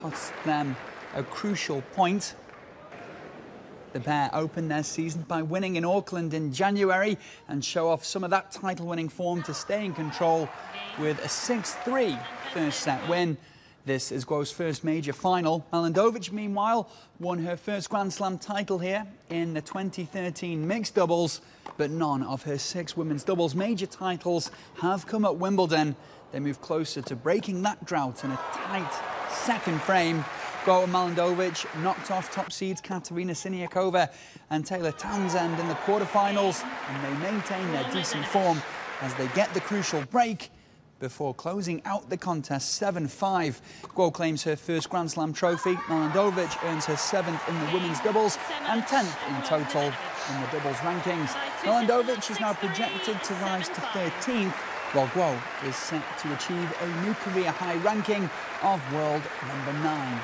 cost them a crucial point. The pair opened their season by winning in Auckland in January and show off some of that title-winning form to stay in control with a 6-3 first-set win. This is Guo's first major final. Mladenovic, meanwhile, won her first Grand Slam title here in the 2013 mixed doubles, but none of her 6 women's doubles major titles have come at Wimbledon. They move closer to breaking that drought in a tight second frame. Guo and Mladenovic knocked off top seeds Katerina Siniakova and Taylor Townsend in the quarterfinals, and they maintain their decent form as they get the crucial break before closing out the contest 7-5. Guo claims her first Grand Slam trophy. Mladenovic earns her 7th in the women's doubles and 10th in total in the doubles rankings. Mladenovic is now projected to rise to 13th, while Guo is set to achieve a new career high ranking of world number 9.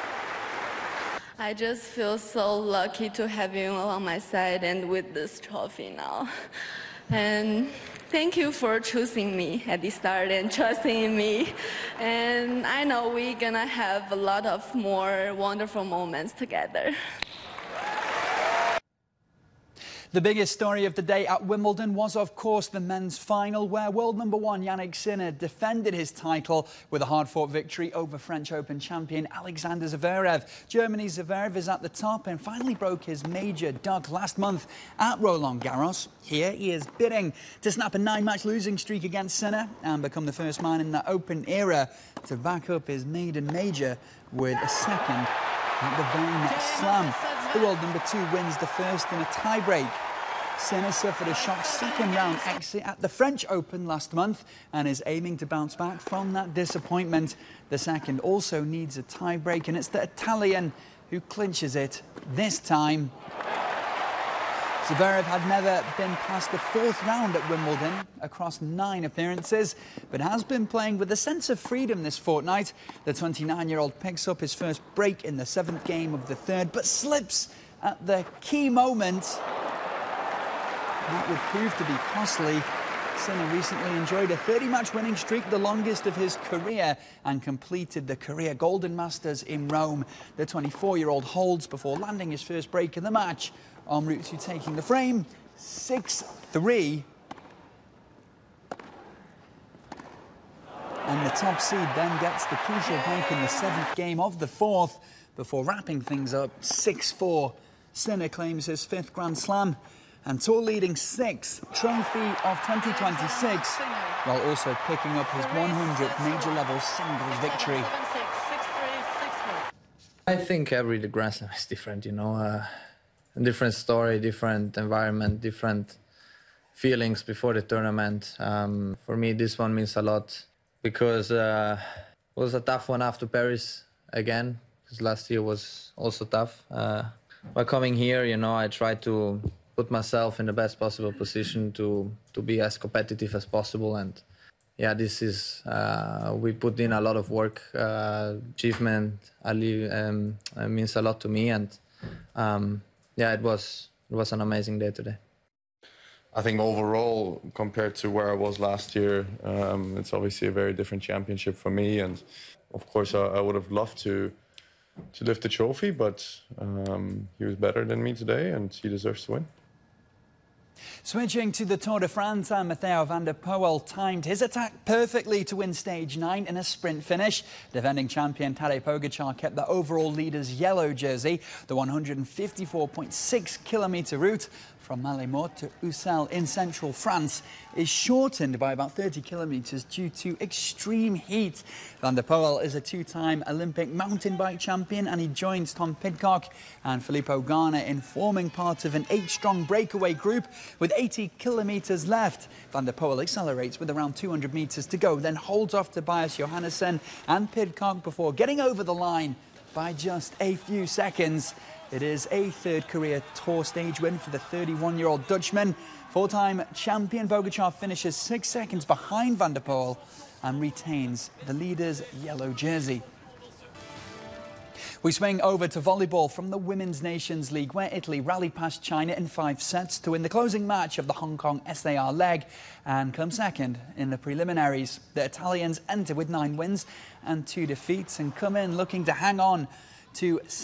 I just feel so lucky to have you on my side and with this trophy now. And thank you for choosing me at the start and trusting in me. And I know we're gonna have a lot of more wonderful moments together. The biggest story of the day at Wimbledon was, of course, the men's final, where world number 1 Jannik Sinner defended his title with a hard-fought victory over French Open champion Alexander Zverev. Germany's Zverev is at the top and finally broke his major duck last month at Roland Garros. Here he is bidding to snap a 9-match losing streak against Sinner and become the first man in the Open era to back up his maiden major with a second at the very next slam. The world number 2 wins the first in a tie-break. Sinner suffered a shock second-round exit at the French Open last month and is aiming to bounce back from that disappointment. The second also needs a tie-break, and it's the Italian who clinches it this time. Zverev had never been past the 4th round at Wimbledon across 9 appearances, but has been playing with a sense of freedom this fortnight. The 29-year-old picks up his first break in the 7th game of the 3rd, but slips at the key moment. That would prove to be costly. Sinner recently enjoyed a 30-match winning streak, the longest of his career, and completed the career Golden Masters in Rome. The 24-year-old holds before landing his first break in the match, en route to taking the frame 6-3. And the top seed then gets the crucial break in the 7th game of the 4th before wrapping things up 6-4. Sinner claims his 5th Grand Slam and tour-leading 6th trophy of 2026, while also picking up his 100th major-level singles victory. I think every Grand Slam is different, you know. A different story, different environment, different feelings before the tournament. For me, this one means a lot because it was a tough one after Paris again, because last year was also tough. By coming here, you know, I tried to put myself in the best possible position to be as competitive as possible. And yeah, this is, we put in a lot of work, achievement, means a lot to me. And yeah, it was an amazing day today. I think overall, compared to where I was last year, it's obviously a very different championship for me. And of course, I would have loved to lift the trophy, but he was better than me today and he deserves to win. Switching to the Tour de France, Mathieu van der Poel timed his attack perfectly to win stage 9 in a sprint finish. Defending champion Tadej Pogačar kept the overall leader's yellow jersey. The 154.6-kilometre route from Mallemort to Ussel in central France is shortened by about 30 kilometres due to extreme heat. Van der Poel is a 2-time Olympic mountain bike champion, and he joins Tom Pidcock and Filippo Ganna in forming part of an 8-strong breakaway group with 80 kilometres left. Van der Poel accelerates with around 200 metres to go, then holds off Tobias Johannesson and Pidcock before getting over the line by just a few seconds. It is a 3rd career Tour stage win for the 31-year-old Dutchman. 4-time champion Pogačar finishes 6 seconds behind Van der Poel and retains the leader's yellow jersey. We swing over to volleyball from the Women's Nations League, where Italy rallied past China in 5 sets to win the closing match of the Hong Kong SAR leg and come second in the preliminaries. The Italians enter with 9 wins and 2 defeats and come in looking to hang on to